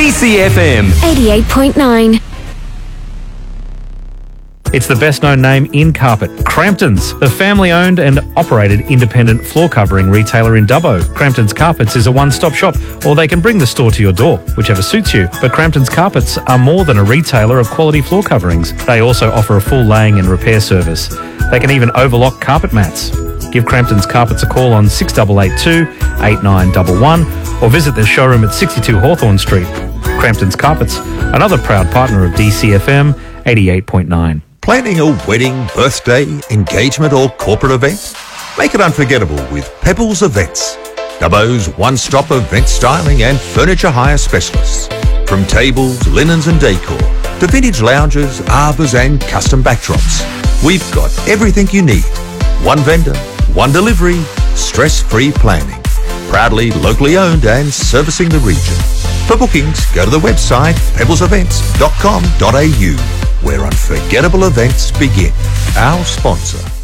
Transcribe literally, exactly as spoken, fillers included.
D C F M eighty-eight point nine. It's the best-known name in carpet, Crampton's, the family-owned and operated independent floor covering retailer in Dubbo. Crampton's Carpets is a one-stop shop, or they can bring the store to your door, whichever suits you. But Crampton's Carpets are more than a retailer of quality floor coverings. They also offer a full laying and repair service. They can even overlock carpet mats. Give Crampton's Carpets a call on six eight eight two, eight nine one one or visit their showroom at sixty-two Hawthorne Street. Crampton's Carpets, another proud partner of D C F M eighty-eight point nine. Planning a wedding, birthday, engagement or corporate event? Make it unforgettable with Pebbles Events, Dubbo's one-stop event styling and furniture hire specialists. From tables, linens and decor, to vintage lounges, arbours and custom backdrops, we've got everything you need. One vendor, one delivery, stress-free planning. Proudly locally owned and servicing the region. For bookings, go to the website pebbles events dot com dot a u, where unforgettable events begin. Our sponsor.